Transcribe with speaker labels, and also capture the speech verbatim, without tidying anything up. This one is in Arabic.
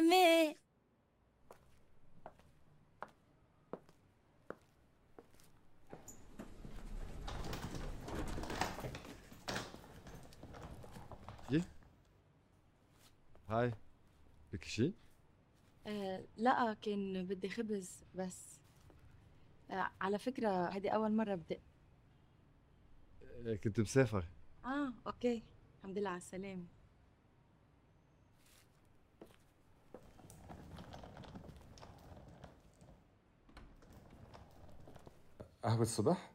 Speaker 1: jamais.
Speaker 2: ايه؟ هاي، بدك شي؟
Speaker 1: آه لا، كان بدي خبز بس. آه على فكرة هذه أول مرة بدق.
Speaker 2: آه، كنت مسافر.
Speaker 1: آه أوكي. الحمد لله على السلامة.
Speaker 3: قهوة الصبح؟